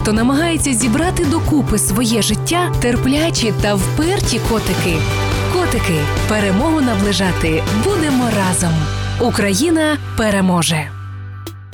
хто намагається зібрати докупи своє життя, терплячі та вперті котики. Котики. Перемогу наближати будемо разом. Україна переможе!